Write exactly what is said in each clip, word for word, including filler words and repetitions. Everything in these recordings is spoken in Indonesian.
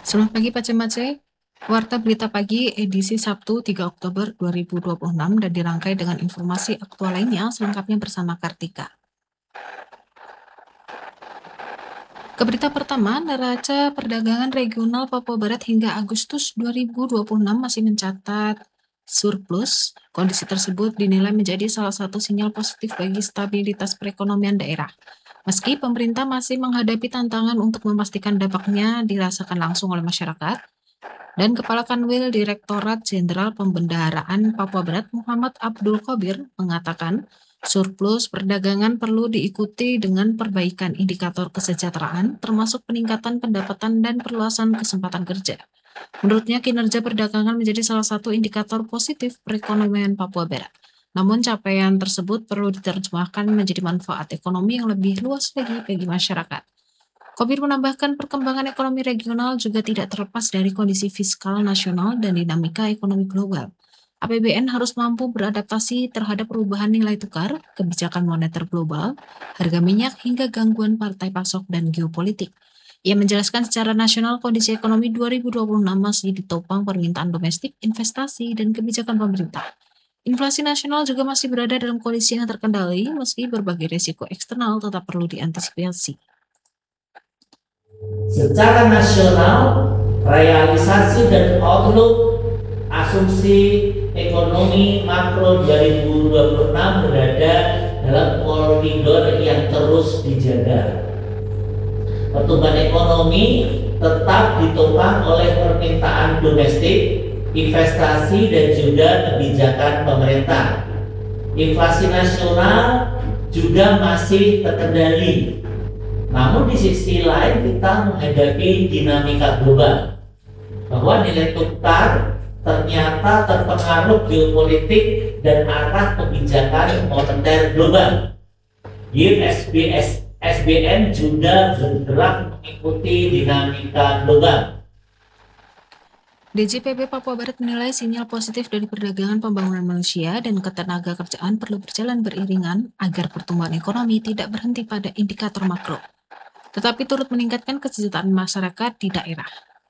Selamat pagi Pak Cemace. Warta Berita Pagi edisi Sabtu tiga Oktober dua ribu dua puluh enam dan dirangkai dengan informasi aktual lainnya selengkapnya bersama Kartika. Ke berita pertama, neraca perdagangan regional Papua Barat hingga Agustus dua ribu dua puluh enam masih mencatat surplus. Kondisi tersebut dinilai menjadi salah satu sinyal positif bagi stabilitas perekonomian daerah. Meski pemerintah masih menghadapi tantangan untuk memastikan dampaknya dirasakan langsung oleh masyarakat, dan Kepala Kanwil Direktorat Jenderal Pembendaharaan Papua Barat Muhammad Abdul Qobir mengatakan surplus perdagangan perlu diikuti dengan perbaikan indikator kesejahteraan termasuk peningkatan pendapatan dan perluasan kesempatan kerja. Menurutnya kinerja perdagangan menjadi salah satu indikator positif perekonomian Papua Barat. Namun capaian tersebut perlu diterjemahkan menjadi manfaat ekonomi yang lebih luas lagi bagi masyarakat. Kobir menambahkan perkembangan ekonomi regional juga tidak terlepas dari kondisi fiskal nasional dan dinamika ekonomi global. A P B N harus mampu beradaptasi terhadap perubahan nilai tukar, kebijakan moneter global, harga minyak, hingga gangguan partai pasok dan geopolitik. Ia menjelaskan secara nasional kondisi ekonomi dua ribu dua puluh enam masih ditopang permintaan domestik, investasi, dan kebijakan pemerintah. Inflasi nasional juga masih berada dalam kondisi yang terkendali meski berbagai risiko eksternal tetap perlu diantisipasi. Secara nasional, realisasi dan outlook asumsi ekonomi makro dua ribu dua puluh enam berada dalam koridor yang terus dijaga. Pertumbuhan ekonomi tetap ditopang oleh permintaan domestik, investasi, dan juga kebijakan pemerintah. Inflasi nasional juga masih terkendali. Namun di sisi lain kita menghadapi dinamika global bahwa nilai tukar ternyata terpengaruh geopolitik dan arah kebijakan moneter global. Yield S B N juga bergerak mengikuti dinamika global. D J P B Papua Barat menilai sinyal positif dari perdagangan pembangunan manusia dan ketenaga kerjaan perlu berjalan beriringan agar pertumbuhan ekonomi tidak berhenti pada indikator makro, tetapi turut meningkatkan kesejahteraan masyarakat di daerah.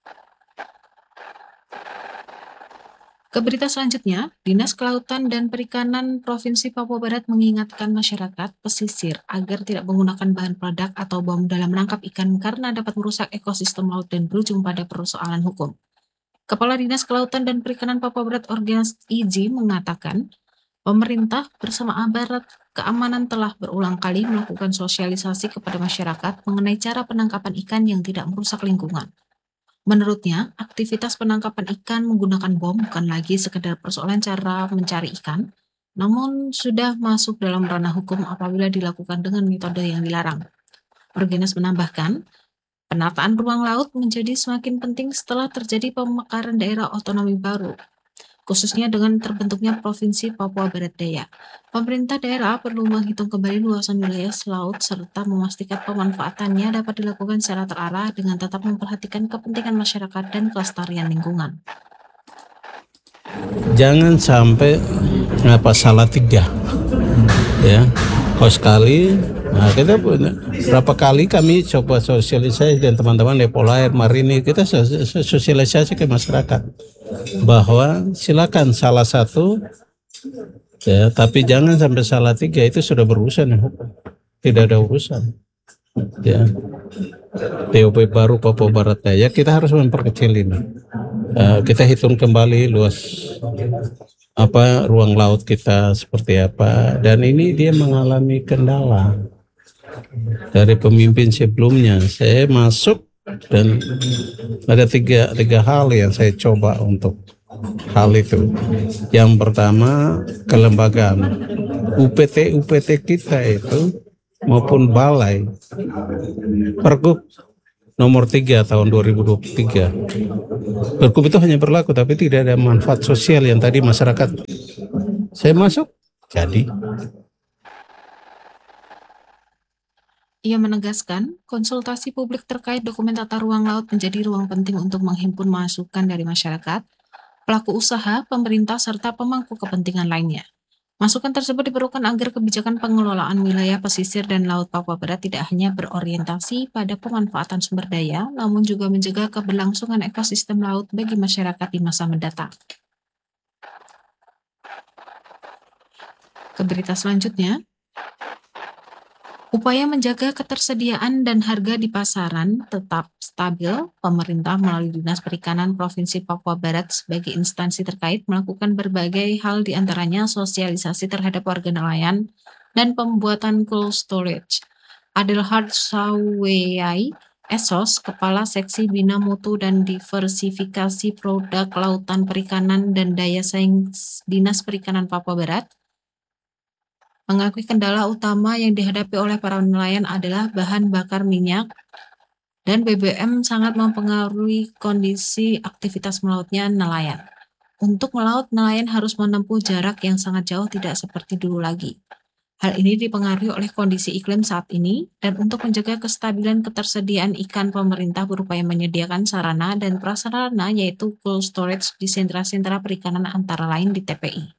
Ke berita selanjutnya, Dinas Kelautan dan Perikanan Provinsi Papua Barat mengingatkan masyarakat pesisir agar tidak menggunakan bahan peledak atau bom dalam menangkap ikan karena dapat merusak ekosistem laut dan berujung pada persoalan hukum. Kepala Dinas Kelautan dan Perikanan Papua Barat Organus Iji mengatakan, pemerintah bersama aparat keamanan telah berulang kali melakukan sosialisasi kepada masyarakat mengenai cara penangkapan ikan yang tidak merusak lingkungan. Menurutnya, aktivitas penangkapan ikan menggunakan bom bukan lagi sekedar persoalan cara mencari ikan, namun sudah masuk dalam ranah hukum apabila dilakukan dengan metode yang dilarang. Organus menambahkan, penataan ruang laut menjadi semakin penting setelah terjadi pemekaran daerah otonomi baru, khususnya dengan terbentuknya Provinsi Papua Barat Daya. Pemerintah daerah perlu menghitung kembali luasan wilayah laut serta memastikan pemanfaatannya dapat dilakukan secara terarah dengan tetap memperhatikan kepentingan masyarakat dan kelestarian lingkungan. Jangan sampai apa salah tiga, ya. Kalau sekali, nah kita berapa kali kami coba sosialisasi dan teman-teman Depolair Marini kita sosialisasi ke masyarakat bahwa silakan salah satu, ya, tapi jangan sampai salah tiga, itu sudah berurusan ya, tidak ada urusan. Ya, P O P baru Papua Barat Daya kita harus memperkecil ini. Uh, kita hitung kembali luas apa ruang laut kita seperti apa, dan ini dia mengalami kendala dari pemimpin sebelumnya. Saya masuk dan ada tiga tiga hal yang saya coba untuk hal itu. Yang pertama, kelembagaan U P T U P T kita itu maupun balai Pergub nomor tiga tahun dua ribu dua puluh tiga. Pergub itu hanya berlaku tapi tidak ada manfaat sosial yang tadi masyarakat. Saya masuk jadi. Ia menegaskan, konsultasi publik terkait dokumen tata ruang laut menjadi ruang penting untuk menghimpun masukan dari masyarakat, pelaku usaha, pemerintah, serta pemangku kepentingan lainnya. Masukan tersebut diperlukan agar kebijakan pengelolaan wilayah pesisir dan Laut Papua Barat tidak hanya berorientasi pada pemanfaatan sumber daya, namun juga menjaga keberlangsungan ekosistem laut bagi masyarakat di masa mendatang. Ke berita selanjutnya. Upaya menjaga ketersediaan dan harga di pasaran tetap stabil, pemerintah melalui Dinas Perikanan Provinsi Papua Barat sebagai instansi terkait melakukan berbagai hal diantaranya sosialisasi terhadap warga nelayan dan pembuatan cold storage. Adelhard Saweyai, Esos, Kepala Seksi Bina Mutu dan Diversifikasi Produk Lautan Perikanan dan Daya Saing Dinas Perikanan Papua Barat, mengakui kendala utama yang dihadapi oleh para nelayan adalah bahan bakar minyak dan B B M sangat mempengaruhi kondisi aktivitas melautnya nelayan. Untuk melaut, nelayan harus menempuh jarak yang sangat jauh tidak seperti dulu lagi. Hal ini dipengaruhi oleh kondisi iklim saat ini dan untuk menjaga kestabilan ketersediaan ikan, pemerintah berupaya menyediakan sarana dan prasarana yaitu cold storage di sentra-sentra perikanan antara lain di T P I.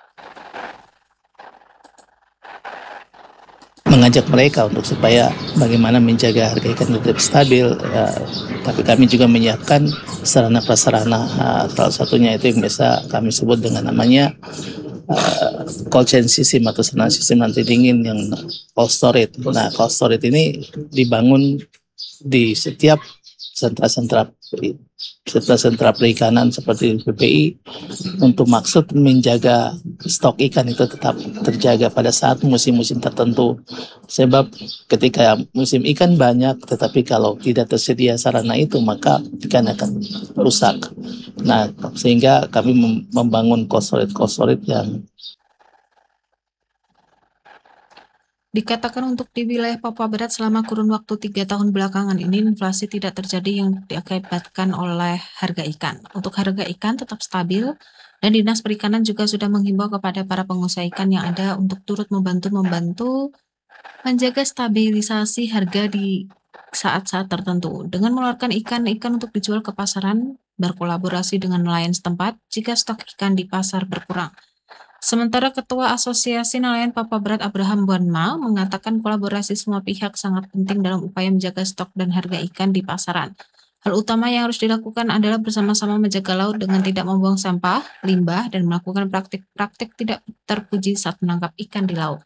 Mengajak mereka untuk supaya bagaimana menjaga harga ikan tetap stabil, ya, tapi kami juga menyiapkan sarana prasarana, uh, salah satunya itu yang biasa kami sebut dengan namanya uh, cold chain system atau sarana sistem anti dingin yang cold storage. Nah, cold storage ini dibangun di setiap sentra-sentra sentra-sentra perikanan seperti P P I untuk maksud menjaga stok ikan itu tetap terjaga pada saat musim-musim tertentu. Sebab ketika musim ikan banyak tetapi kalau tidak tersedia sarana itu maka ikan akan rusak. Nah, sehingga kami membangun cold storage cold storage yang Dikatakan untuk di wilayah Papua Barat selama kurun waktu tiga tahun belakangan ini inflasi tidak terjadi yang diakibatkan oleh harga ikan. Untuk harga ikan tetap stabil dan Dinas Perikanan juga sudah menghimbau kepada para pengusaha ikan yang ada untuk turut membantu-membantu menjaga stabilisasi harga di saat-saat tertentu dengan mengeluarkan ikan-ikan untuk dijual ke pasaran, berkolaborasi dengan nelayan setempat jika stok ikan di pasar berkurang. Sementara Ketua Asosiasi Nelayan Papua Barat Abraham Buanma mengatakan kolaborasi semua pihak sangat penting dalam upaya menjaga stok dan harga ikan di pasaran. Hal utama yang harus dilakukan adalah bersama-sama menjaga laut dengan tidak membuang sampah, limbah, dan melakukan praktik-praktik tidak terpuji saat menangkap ikan di laut.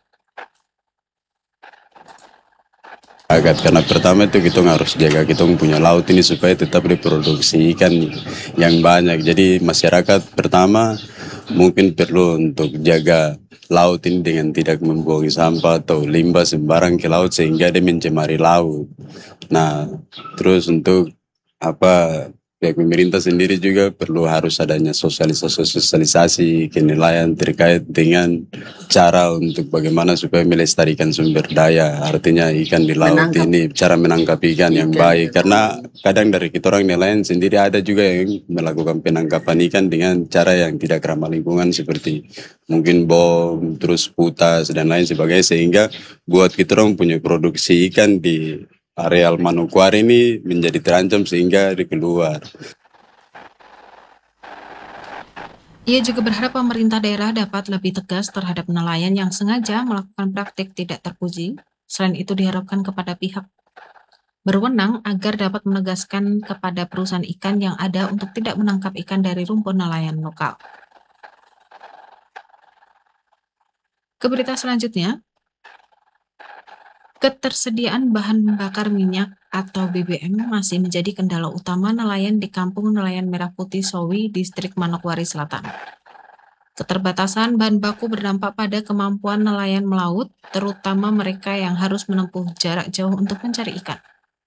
Agak karena pertama itu kita harus jaga kita punya laut ini supaya tetap diproduksi ikan yang banyak. Jadi masyarakat pertama mungkin perlu untuk jaga laut ini dengan tidak membuang sampah atau limbah sembarang ke laut sehingga dia mencemari laut. Nah, terus untuk apa pihak pemerintah sendiri juga perlu harus adanya sosialisasi-sosialisasi ke nelayan terkait dengan cara untuk bagaimana supaya melestarikan sumber daya, artinya ikan di laut menangkap. Ini cara menangkap ikan, ikan yang baik, karena kadang dari kita orang nelayan sendiri ada juga yang melakukan penangkapan ikan dengan cara yang tidak ramah lingkungan seperti mungkin bom, terus putas dan lain sebagainya, sehingga buat kita orang punya produksi ikan di areal Manokwari ini menjadi terancam sehingga dikeluar. Ia juga berharap pemerintah daerah dapat lebih tegas terhadap nelayan yang sengaja melakukan praktik tidak terpuji. Selain itu diharapkan kepada pihak berwenang agar dapat menegaskan kepada perusahaan ikan yang ada untuk tidak menangkap ikan dari rumpun nelayan lokal. Ke berita selanjutnya. Ketersediaan bahan bakar minyak atau B B M masih menjadi kendala utama nelayan di Kampung Nelayan Merah Putih Sowi, Distrik Manokwari Selatan. Keterbatasan bahan baku berdampak pada kemampuan nelayan melaut, terutama mereka yang harus menempuh jarak jauh untuk mencari ikan.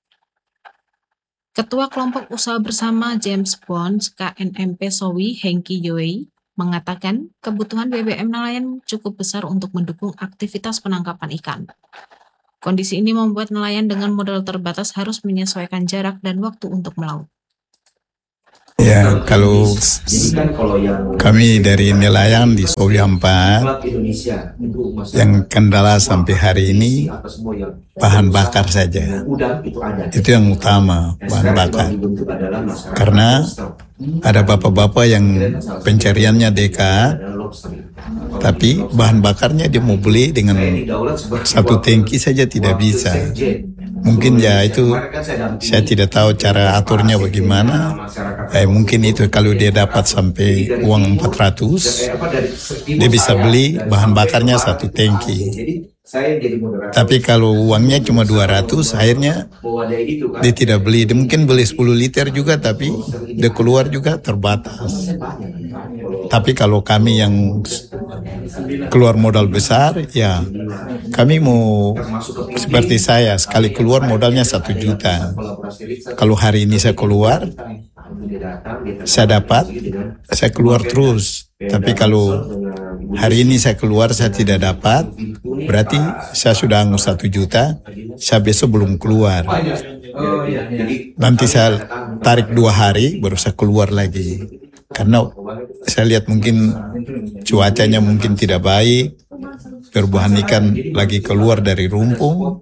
Ketua Kelompok Usaha Bersama James Bond K N M P Sowi, Hengki Yowei, mengatakan kebutuhan B B M nelayan cukup besar untuk mendukung aktivitas penangkapan ikan. Kondisi ini membuat nelayan dengan modal terbatas harus menyesuaikan jarak dan waktu untuk melaut. Ya, kalau kami dari nelayan di Sowi empat, yang kendala sampai hari ini bahan bakar saja. Itu yang utama, bahan bakar. Karena ada bapak-bapak yang pencariannya dekat, tapi bahan bakarnya dia mau beli dengan satu tangki saja tidak bisa. Mungkin ya itu saya tidak tahu cara aturnya bagaimana. Eh, mungkin itu kalau dia dapat sampai uang empat ratus, dia bisa beli bahan bakarnya satu tangki. Tapi kalau uangnya cuma dua ratus, akhirnya dia tidak beli. Dia mungkin beli sepuluh liter juga, tapi dia keluar juga terbatas. Tapi kalau kami yang keluar modal besar, ya kami mau seperti saya, sekali keluar modalnya satu juta. Kalau hari ini saya keluar, saya dapat, saya keluar terus. Tapi kalau hari ini saya keluar, saya tidak dapat, berarti saya sudah angus satu juta, saya besok belum keluar. Nanti saya tarik dua hari, baru saya keluar lagi. Karena saya lihat mungkin cuacanya mungkin tidak baik, perbuahan ikan lagi keluar dari rumpung.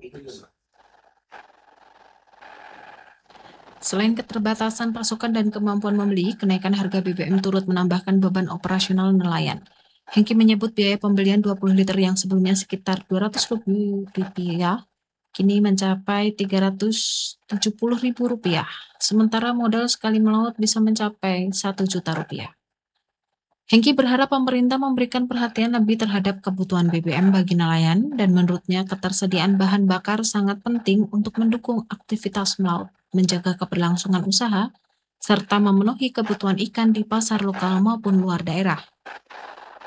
Selain keterbatasan pasokan dan kemampuan membeli, kenaikan harga B B M turut menambahkan beban operasional nelayan. Hengki menyebut biaya pembelian dua puluh liter yang sebelumnya sekitar dua ratus ribu rupiah, kini mencapai tiga ratus tujuh puluh ribu rupiah. Sementara modal sekali melaut bisa mencapai satu juta rupiah. Hengki berharap pemerintah memberikan perhatian lebih terhadap kebutuhan B B M bagi nelayan dan menurutnya ketersediaan bahan bakar sangat penting untuk mendukung aktivitas melaut, menjaga keberlangsungan usaha, serta memenuhi kebutuhan ikan di pasar lokal maupun luar daerah.